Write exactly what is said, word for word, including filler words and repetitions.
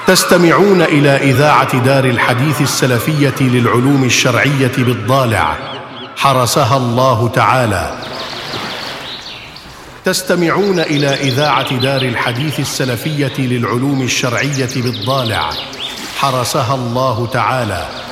تستمعون إلى إذاعة دار الحديث السلفية للعلوم الشرعية بالضالع، حرسها الله تعالى. تستمعون إلى إذاعة دار الحديث السلفية للعلوم الشرعية بالضالع، حرسها الله تعالى.